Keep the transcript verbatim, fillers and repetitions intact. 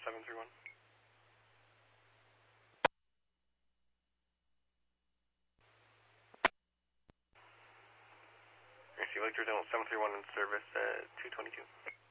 seven three one. Electric Dental seven three one in service at two twenty-two.